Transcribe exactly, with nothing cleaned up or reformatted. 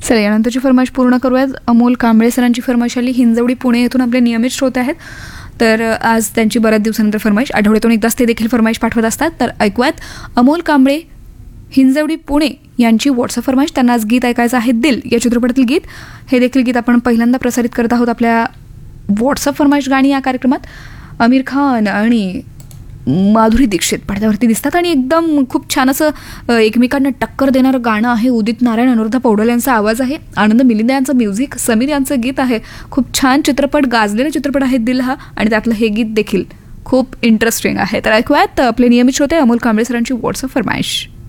चला, यानंतरची फरमाईश पूर्ण करूयात. अमोल कांबळे सरांची फरमाईश आली. हिंजवडी पुणे येथून आपले नियमित श्रोते आहेत. तर आज त्यांची बऱ्याच दिवसानंतर फरमाईश, आठवड्यातून एकदाच ते देखील फरमाईश पाठवत असतात. तर ऐकूयात अमोल कांबळे हिंजवडी पुणे यांची व्हॉट्सअप फरमाईश. त्यांना आज गीत ऐकायचं आहे दिल या चित्रपटातील गीत. हे देखील गीत आपण पहिल्यांदा प्रसारित करत आहोत आपल्या व्हॉट्सअप फरमाईश गाणी या कार्यक्रमात. आमिर खान आणि माधुरी दीक्षित पडद्यावरती दिसतात आणि एकदम खूप छान असं एकमेकांना टक्कर देणारं गाणं आहे. उदित नारायण, अनुराधा पौडवाल यांचा आवाज आहे. आनंद मिलिंद यांचं म्युझिक, समीर यांचं गीत आहे. खूप छान चित्रपट, गाजलेला चित्रपट आहे दिल हा, आणि त्यातलं हे गीत देखील खूप इंटरेस्टिंग आहे. तर ऐकूयात आपले नियमित श्रोते अमोल कांबळे सरांची व्हॉट्सअप फरमाईश.